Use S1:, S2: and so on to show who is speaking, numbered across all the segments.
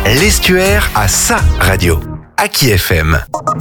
S1: L'Estuaire a sa radio. Aki FM.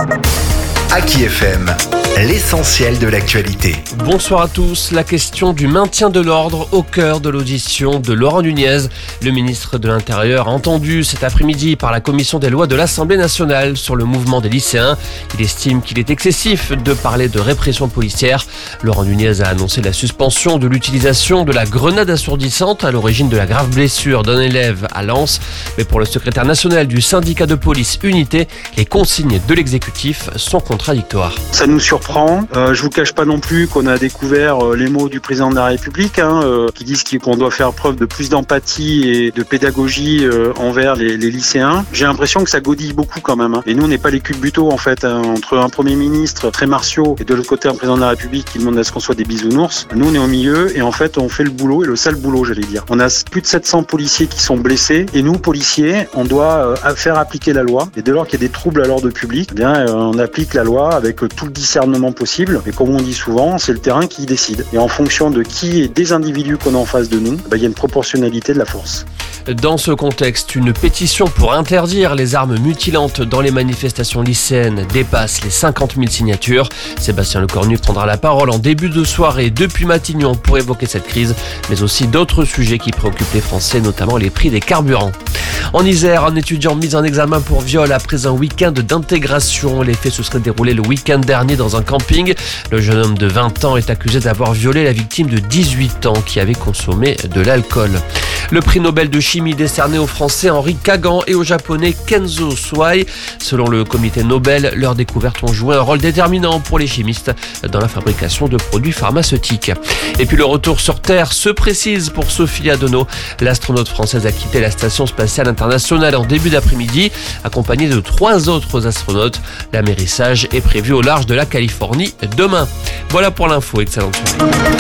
S1: Aki FM, l'essentiel de l'actualité.
S2: Bonsoir à tous. La question du maintien de l'ordre au cœur de l'audition de Laurent Nunez. Le ministre de l'Intérieur entendu cet après-midi par la commission des lois de l'Assemblée nationale sur le mouvement des lycéens. Il estime qu'il est excessif de parler de répression policière. Laurent Nunez a annoncé la suspension de l'utilisation de la grenade assourdissante à l'origine de la grave blessure d'un élève à Lens. Mais pour le secrétaire national du syndicat de police Unité, les consignes de l'exécutif sont contradictoires.
S3: Ça nous surprend. Je vous cache pas non plus qu'on a découvert les mots du président de la République qui disent qu'on doit faire preuve de plus d'empathie et de pédagogie envers les lycéens. J'ai l'impression que ça godille beaucoup quand même. Et nous, on n'est pas les culbutos en fait. Entre un Premier ministre très martiaux et de l'autre côté un président de la République qui demande à ce qu'on soit des bisounours. Nous, on est au milieu et en fait, on fait le boulot et le sale boulot, j'allais dire. On a plus de 700 policiers qui sont blessés et nous, policiers, on doit faire appliquer la loi. Et dès lors qu'il y a des troubles à l'ordre public, eh bien, on applique la loi avec tout le discernement possible. Et comme on dit souvent, c'est le terrain qui décide. Et en fonction de qui et des individus qu'on a en face de nous, il y a une proportionnalité de la force.
S2: Dans ce contexte, une pétition pour interdire les armes mutilantes dans les manifestations lycéennes dépasse les 50 000 signatures. Sébastien Lecornu prendra la parole en début de soirée depuis Matignon pour évoquer cette crise, mais aussi d'autres sujets qui préoccupent les Français, notamment les prix des carburants. En Isère, un étudiant mis en examen pour viol après un week-end d'intégration. Les faits se seraient déroulés le week-end dernier dans un camping. Le jeune homme de 20 ans est accusé d'avoir violé la victime de 18 ans qui avait consommé de l'alcool. Le prix Nobel de chimie décerné au Français Henri Kagan et au Japonais Kenzo Swai. Selon le comité Nobel, leurs découvertes ont joué un rôle déterminant pour les chimistes dans la fabrication de produits pharmaceutiques. Et puis le retour sur Terre se précise pour Sophie Adenau. L'astronaute française a quitté la station spatiale internationale en début d'après-midi, accompagnée de 3 autres astronautes. L'amérissage est prévu au large de la Californie demain. Voilà pour l'info, excellente soirée.